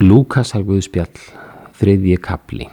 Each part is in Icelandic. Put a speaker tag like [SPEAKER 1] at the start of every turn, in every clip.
[SPEAKER 1] Lúkasar Guðspjall, 3. kafli.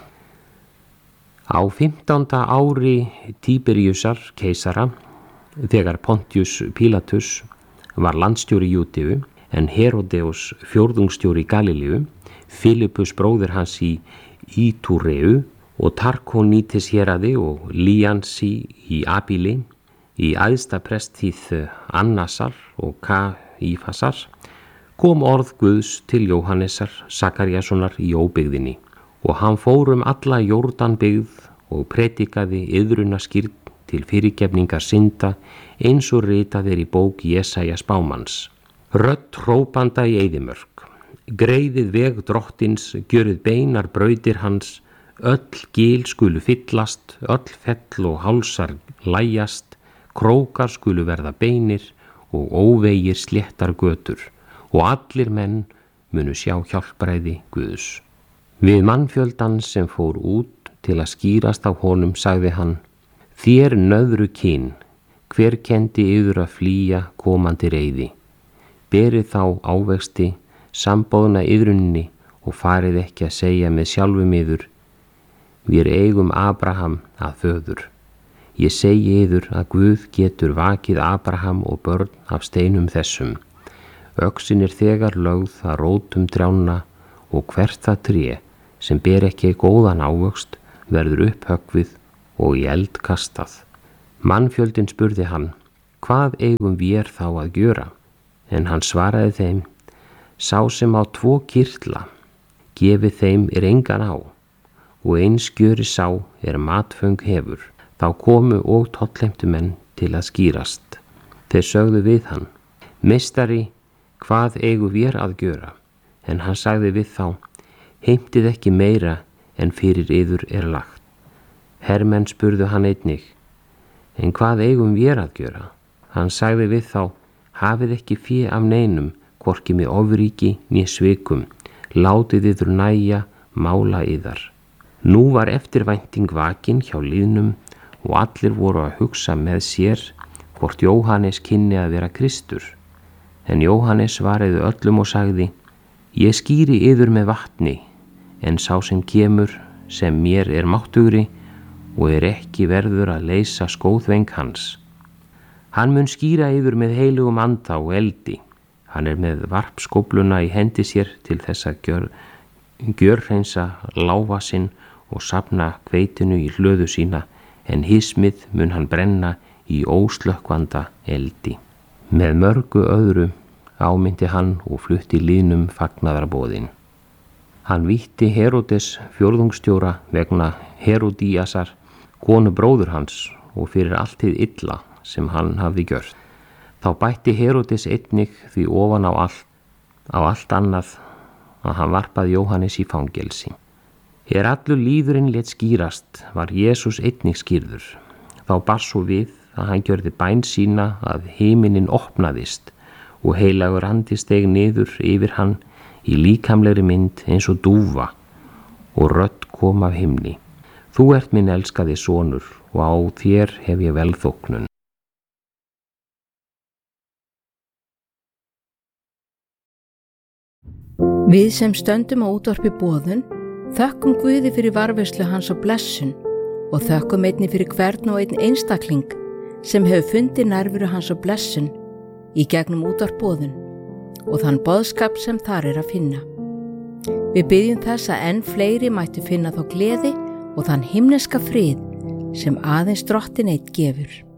[SPEAKER 1] Á 15. ári Tíberíusar keisara, þegar Pontius Pílatus var landstjóri Júdeu, en Herodeus fjórðungsstjóri Galileu, Filippus bróðir hans í Ítúreu og Tarkonýtis héraði og Líansi í Abíli, í æðsta presttíð Annasar og Kaífasar, kom orð Guðs til Jóhannesar Sakaríassonar í óbyggðinni, og hann fór alla Jórdanbyggð og predikaði iðrunaskírn til fyrirgefningar synda, eins og ritað í bók Jesaja spámanns. Rödd hrópanda í eyðimörk: greiðið veg drottins, gjörið beinar brautir hans, öll gil skulu fyllast, öll fell og hálsar lægjast, krókar skulu verða beinir og óvegir sléttar götur, og allir menn munu sjá hjálpræði Guðs. Við mannfjöldan sem fór út til að skýrast af honum sagði hann: þér nöðru kyn, hver kendi yður að flýja komandi reiði? Berið þá ávexti, sambóðna iðrunni, og farið ekki að segja með sjálfum yður: við eigum Abraham að föður. Ég segi yður að Guð getur vakið Abraham og börn af steinum þessum. Öxin þegar lögð að rótum trjánna, og hvert það tré sem ber ekki góðan ávöxt verður upphöggvið og í eld kastað. Mannfjöldin spurði hann: hvað eigum vér þá að gjöra? En hann svaraði þeim: sá sem á 2 kirtla, gefið þeim engan á, og eins gjöri sá matföng hefur. Þá komu og tollheimtu menn til að skýrast. Þeir sögðu við hann: meistari, hvað eigum vér að gjöra? En hann sagði við þá: heimtið ekki meira en fyrir yður lagt. Hermenn spurðu hann einnig: en hvað eigum vér að gjöra? Hann sagði við þá: hafið ekki fé af neinum, hvorki með ofríki né svikum, látið yður nægja mála yðar. Nú var eftirvænting vakin hjá lýðnum, og allir voru að hugsa með sér hvort Jóhannes kynni að vera Kristur. En Jóhannes svaraði öllum og sagði: ég skýri yður með vatni, en sá sem kemur, sem mér máttugri, og ekki verður að leysa skóðveng hans. Hann mun skýra yður með heilugum anda og eldi. Hann með varpskófluna í hendi sér til þess að gjörhreinsa láfa sinn og safna hveitinu í hlöðu sína, en hismið mun hann brenna í óslökkvanda eldi. Með mörgu öðru ámyndi hann og flutti lýðnum fagnaðarboðin. Hann vítti Herodes fjórðungsstjóra vegna Herodíasar, konu bróður hans, og fyrir allt hið illa sem hann hafði gjört. Þá bætti Herodes einnig því ofan á allt annað að hann varpaði Jóhannes í fangelsi. Allur lýðurinn lét skýrast, var Jesús einnig skýrður. Þá bar svo við að hann gjörði bæn sína að himinin opnaðist, og heilagur andi steig niður yfir hann í líkamlegri mynd eins og dúfa, og rödd kom af himni: þú minn elskaði sonur, og á þér hef ég velþóknun.
[SPEAKER 2] Við sem stöndum á útvarpi boðun þökkum Guði fyrir varðveislu hans og blessun, og þökkum einnig fyrir hvern og einn einstakling sem hefur fundið nærveru hans og blessun í gegnum útvarp boðun og þann boðskap sem þar að finna. Við biðjum þess að enn fleiri mættu finna þá gleði og þann himneska frið sem aðeins Drottinn einn gefur.